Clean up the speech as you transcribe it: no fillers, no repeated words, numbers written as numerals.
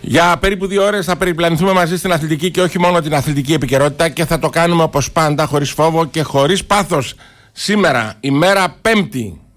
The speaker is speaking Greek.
Για περίπου 2 ώρες θα περιπλανηθούμε μαζί στην αθλητική και όχι μόνο την αθλητική επικαιρότητα και θα το κάνουμε όπως πάντα χωρίς φόβο και χωρίς πάθος. Σήμερα, ημέρα Πέμπτη.